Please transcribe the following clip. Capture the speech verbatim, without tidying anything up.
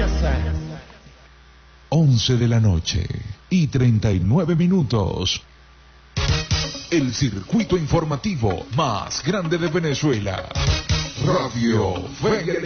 once de la noche y treinta y nueve minutos. El circuito informativo más grande de Venezuela. Radio Fe y